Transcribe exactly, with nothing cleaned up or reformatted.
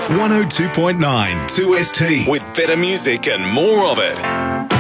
one oh two point nine two S T with better music and more of it.